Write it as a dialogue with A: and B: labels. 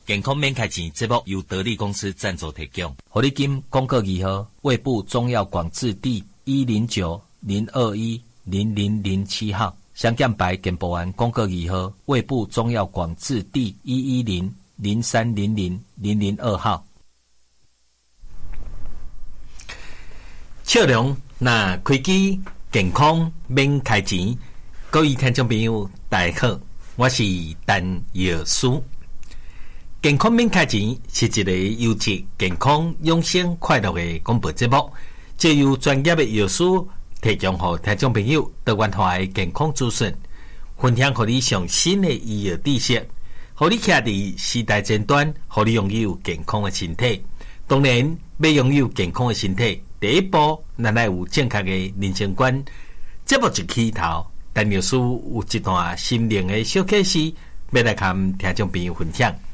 A: 健康免开钱节目由得力公司赞助提供。活力金广告2号，卫部中药广字第109-021-0007号，香港牌健保案广告2号，卫部中药广字第110-0300-002号。笑容那开机，健康免开钱。各位听众朋友，大家好，我是陈药师。健康免开钱是一个优质、健康、养生、快乐的广播节目，借由专业的药师提供给听众朋友多元化的健康资讯，分享给你上新的医药知识，让你徛在时代前端，让你拥有健康的身体。当然，要拥有健康的身体，第一步咱要有正确的人生观。节目一起头，陈药师有一段心灵的小启示，要来跟听众朋友分享。